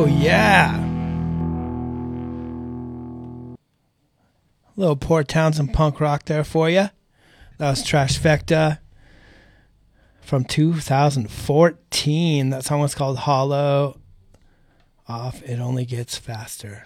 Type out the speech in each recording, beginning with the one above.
yeah. A little Port Townsend punk rock there for you. That was Trashfecta from 2014. That song was called Hollow off It Only Gets Faster.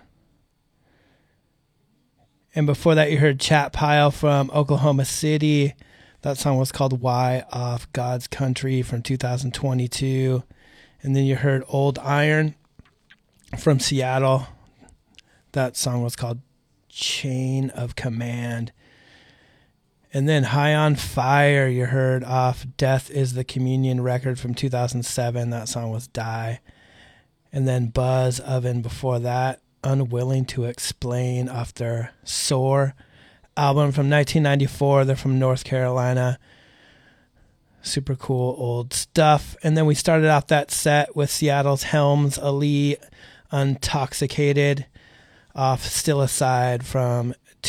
And before that, you heard Chat Pile from Oklahoma City. That song was called Why off God's Country from 2022. And then you heard Old Iron from Seattle. That song was called Chain of Command. And then High on Fire, you heard off Death is the Communion record from 2007. That song was Die. And then Buzz Oven before that, Unwilling to Explain off their Soar album from 1994. They're from North Carolina. Super cool old stuff. And then we started off that set with Seattle's Helms Ali, Untoxicated off Still Aside from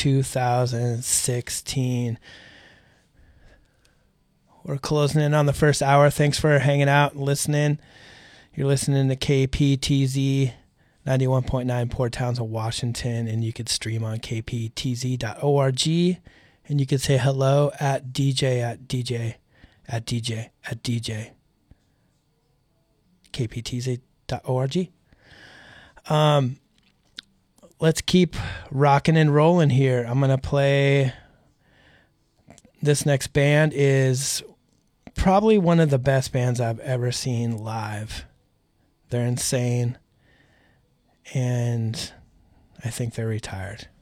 2016. We're closing in on the first hour. Thanks for hanging out and listening. You're listening to KPTZ 91.9 Port Townsend, Washington, and you could stream on kptz.org, and you could say hello at DJ kptz.org. Let's keep rocking and rolling here. I'm going to play, this next band is probably one of the best bands I've ever seen live. They're insane, and I think they're retired.